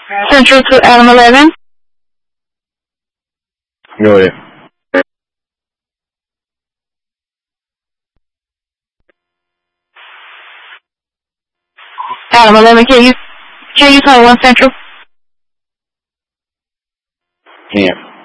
Central to Adam 11. Go ahead. Adam 11, can you 21 Central? Can't.